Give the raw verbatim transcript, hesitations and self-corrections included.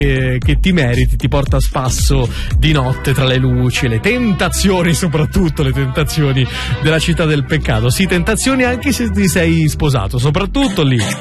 che, che ti meriti, ti porta a spasso di notte tra le luci, le tentazioni, soprattutto le tentazioni della città del peccato. Sì, tentazioni anche se ti sei sposato, soprattutto lì.